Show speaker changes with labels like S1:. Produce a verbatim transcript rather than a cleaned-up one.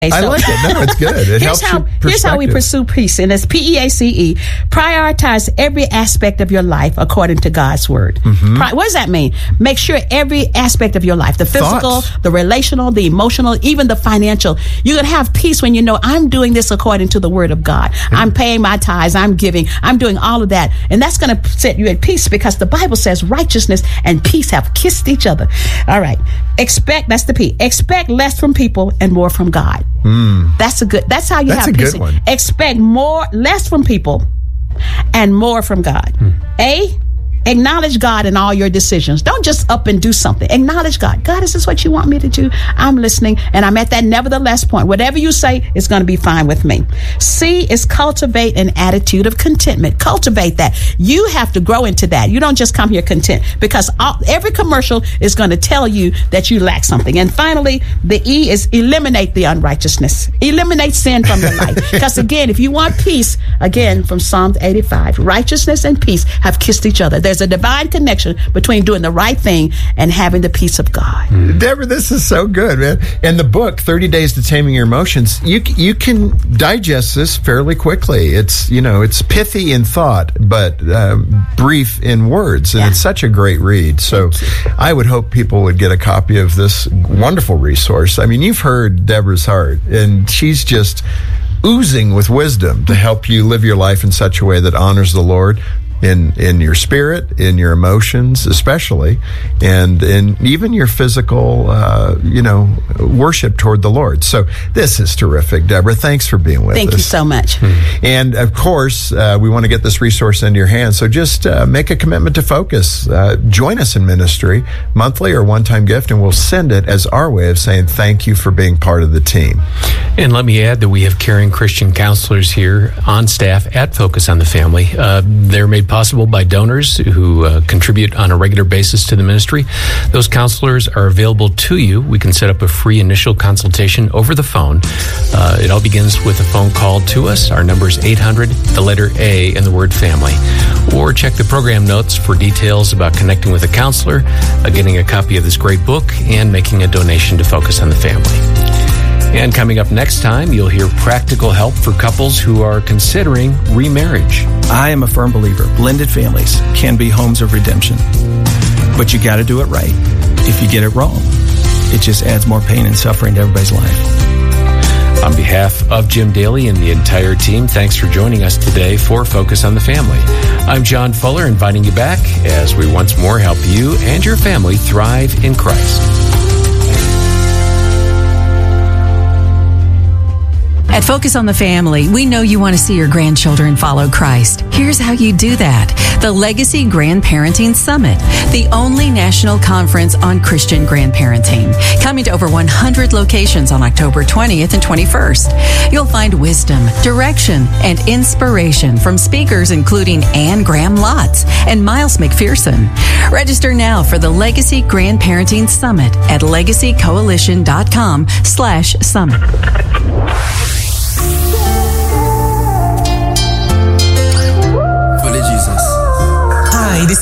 S1: I
S2: So,
S1: like it. No, it's good. It
S2: here's
S1: helps
S2: how,
S1: your
S2: Here's how we
S1: perspective.
S2: pursue peace, and it's P E A C E. Prioritize every aspect of your life according to God's word.
S1: Mm-hmm.
S2: Pri- what does that mean? Make sure every aspect of your life, the physical,
S1: Thoughts.
S2: the relational, the emotional, even the financial, you're going to have peace when you know I'm doing this according to the word of God.
S1: Mm-hmm.
S2: I'm paying my tithes. I'm giving. I'm doing all of that. And that's going to set you at peace because the Bible says righteousness and peace have kissed each other. All right. Expect, that's the P. Expect less from people and more from God.
S1: Mm.
S2: That's a good, that's how you
S1: That's
S2: have
S1: a
S2: peace.
S1: good one.
S2: Expect more, less from people and more from God.
S1: Hmm.
S2: A, acknowledge God in all your decisions. Don't just up and do something. Acknowledge God. God, is this what you want me to do? I'm listening, and I'm at that nevertheless point. Whatever you say is going to be fine with me. C is cultivate an attitude of contentment. Cultivate that. You have to grow into that. You don't just come here content, because all, every commercial is going to tell you that you lack something. And finally, the E is eliminate the unrighteousness. Eliminate sin from your life. Because again, if you want peace, again, from Psalm eighty-five, righteousness and peace have kissed each other. There's a divine connection between doing the right thing and having the peace of God.
S1: Mm. Deborah, this is so good, man. And the book, thirty days to Taming Your Emotions, you you can digest this fairly quickly. It's, you know, it's pithy in thought, but uh, brief in words. And
S2: Yeah.
S1: it's such a great read. So I would hope people would get a copy of this wonderful resource. I mean, you've heard Deborah's heart, and she's just oozing with wisdom to help you live your life in such a way that honors the Lord. In, in your spirit, in your emotions, especially, and in even your physical, uh, you know, worship toward the Lord. So this is terrific, Deborah. Thanks for being with
S2: Thank
S1: us.
S2: you so much.
S1: And of course, uh, we want to get this resource into your hands. So just uh, make a commitment to focus. Uh, join us in ministry, monthly or one-time gift, and we'll send it as our way of saying thank you for being part of the team.
S3: And let me add that we have caring Christian counselors here on staff at Focus on the Family. Uh, they're made possible by donors who uh, contribute on a regular basis to the ministry. Those counselors are available to you. We can set up a free initial consultation over the phone. Uh, it all begins with a phone call to us. Our number is eight hundred, the letter A, and the word family. Or check the program notes for details about connecting with a counselor, uh, getting a copy of this great book, and making a donation to Focus on the Family. And coming up next time, you'll hear practical help for couples who are considering remarriage.
S4: I am a firm believer blended families can be homes of redemption. But you got to do it right. If you get it wrong, it just adds more pain and suffering to everybody's life.
S3: On behalf of Jim Daly and the entire team, thanks for joining us today for Focus on the Family. I'm John Fuller, inviting you back as we once more help you and your family thrive in Christ.
S5: At Focus on the Family, we know you want to see your grandchildren follow Christ. Here's how you do that. The Legacy Grandparenting Summit, the only national conference on Christian grandparenting. Coming to over one hundred locations on October twentieth and twenty-first. You'll find wisdom, direction, and inspiration from speakers including Anne Graham Lotz and Miles McPherson. Register now for the Legacy Grandparenting Summit at legacycoalition.com slash summit.
S6: Hi, this